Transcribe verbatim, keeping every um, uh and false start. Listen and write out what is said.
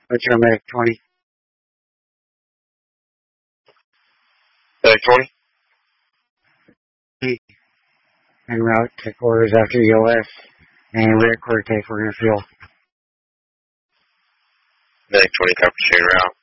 What's your medic twenty? Medic twenty? En route to quarters after E O S. And rear quarter take, we're going to fuel. Medic twenty, copy, chain route.